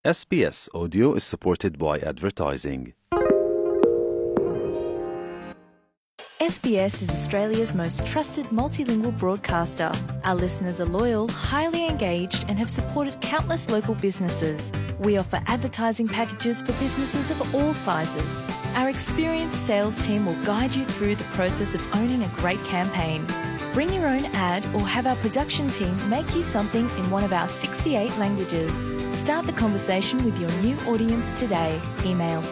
SBS Audio is supported by advertising. SBS is Australia's most trusted multilingual broadcaster. Our listeners are loyal, highly engaged, and have supported countless local businesses. We offer advertising packages for businesses of all sizes. Our experienced sales team will guide you through the process of owning a great campaign. Bring your own ad or have our production team make you something in one of our 68 languages. Start the conversation with your new audience today. Email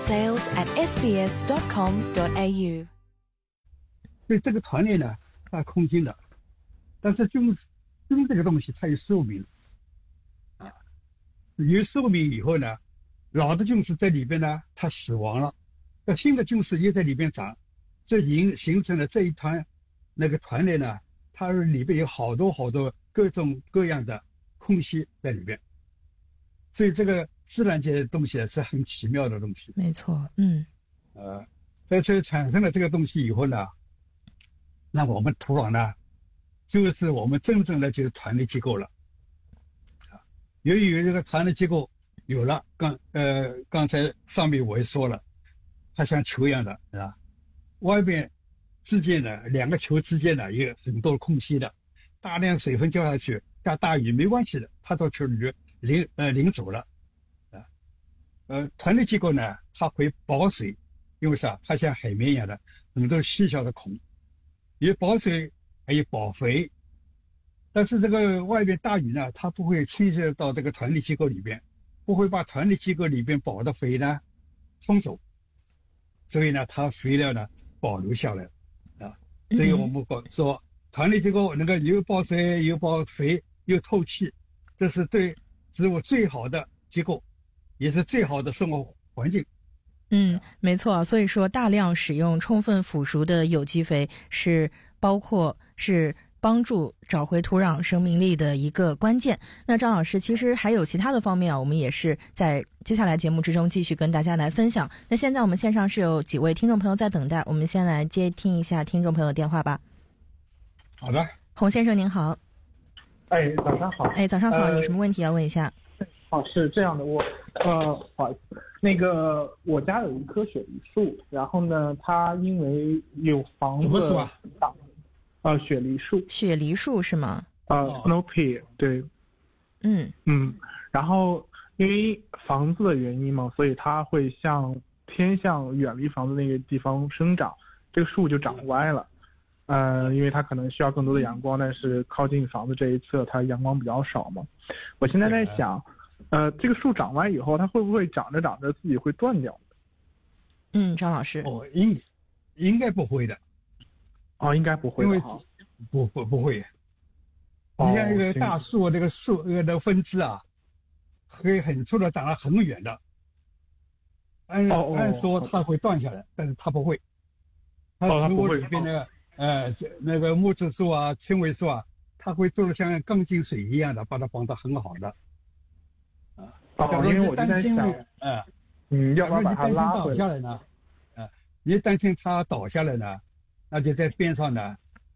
sales@sbs.com.au. 所以这个团练呢，它空心的，但是军这个东西它有寿命啊，有寿命以后呢，老的军士在里边呢，他死亡了，那新的军士也在里边长，这形成了这一团那个团练呢，它里边有好多各种各样的空隙在里边，所以这个自然界的东西是很奇妙的东西。 没错， 所以产生了这个东西以后呢，那我们土壤呢，就是我们真正的就是团队机构了。由于这个团队机构有了，刚才上面我也说了，它像球一样的，是吧？外边之间呢，两个球之间呢，有很多空隙的，大量水分浇下去，下大雨没关系的，它到球里淋走了，团队机构呢，它会保水，因为啥？它像海绵一样的很多细小的孔。有保水，还有保肥，但是这个外边大雨呢，它不会侵蚀到这个团队机构里边，不会把团队机构里边保的肥呢冲走，所以呢，它肥料呢保留下来啊。所以我们说，团队机构能够有保水、有保肥、有透气，这是对植物最好的机构，也是最好的生活环境。 没错，所以说大量使用充分腐熟的有机肥是帮助找回土壤生命力的一个关键。那张老师，其实还有其他的方面啊，我们也是在接下来节目之中继续跟大家来分享。那现在我们线上是有几位听众朋友在等待，我们先来接听一下听众朋友的电话吧。 好的， 洪先生您好。 早上好。 早上好，有什么问题要问一下？ 是这样的，不好意思，那个我家有一棵雪梨树，然后呢，它因为有房子， 什么树啊？ 雪梨树。 雪梨树是吗 ？Snow Pea， 对。然后因为房子的原因嘛，所以它会偏向远离房子那个地方生长，这个树就长歪了。因为它可能需要更多的阳光，但是靠近房子这一侧它阳光比较少嘛。我现在在想，这个树长歪以后，它会不会长着长着自己会断掉？ 张老师。 应该不会的。 应该不会的。 因为不会。你像一个大树，这个树的分支啊，可以很粗的长得很远的。按说它会断下来，但是它不会。它植物里边那个木质树啊、纤维树啊，它会做的像钢筋水一样的，把它绑得很好的。 因为我就在想，要不然把它拉回来呢？你担心它倒下来呢，那就在边上呢，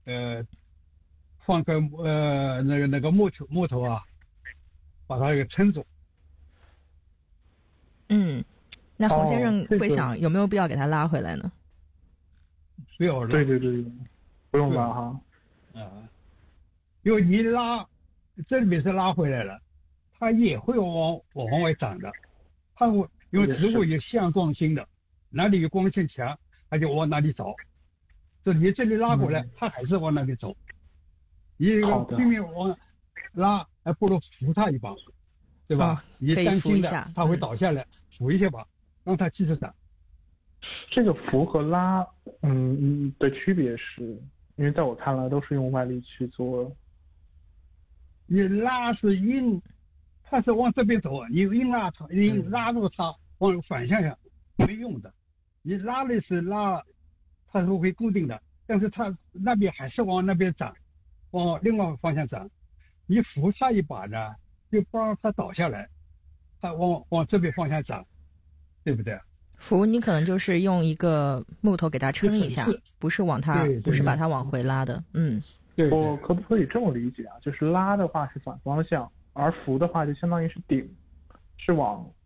放个那个木头啊，把它给撑住。 那洪先生会想有没有必要给它拉回来呢？ 不要拉。 对，不用拉哈。 因为你拉，这里面是拉回来了。它也会往外长的，它会因为植物有向光性的，哪里有光线强，它就往哪里走。所以你这里拉过来，它还是往那里走。你拼命往拉，还不如扶它一把，对吧？你担心的它会倒下来，扶一下吧，让它继续长。 这个扶和拉，的区别是，因为在我看来都是用外力去做。 你拉是硬。它是往这边走，你硬拉它，你拉住它往反向上没用的。你拉的是拉，它是会固定的，但是它那边还是往那边长，往另外方向长。你扶它一把呢，就不让它倒下来，它往这边方向长，对不对？ 扶你可能就是用一个木头给它撑一下，不是把它往回拉的。 对。 我可不可以这么理解啊？就是拉的话是反方向。而扶的话就相当于是顶，是往